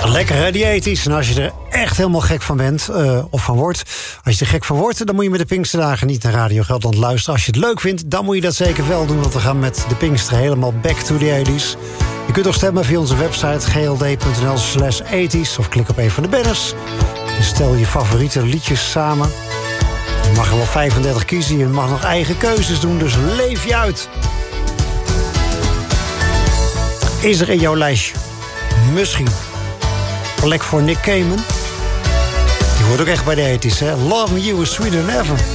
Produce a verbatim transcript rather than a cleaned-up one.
Lekker hè, die ethisch. En als je er echt helemaal gek van bent, uh, of van wordt... als je er gek van wordt, dan moet je met de Pinksterdagen niet naar Radio Gelderland luisteren. Als je het leuk vindt, dan moet je dat zeker wel doen... want we gaan met de Pinkster helemaal back to the ethisch. Je kunt ook stemmen via onze website gld.nl slash ethisch... of klik op een van de banners. En stel je favoriete liedjes samen. Je mag er wel vijfendertig kiezen, je mag nog eigen keuzes doen... dus leef je uit. Is er in jouw lijstje misschien plek voor Nick Cayman? Die hoort ook echt bij de ethisch, hè? Loving You is Sweeter Than Ever.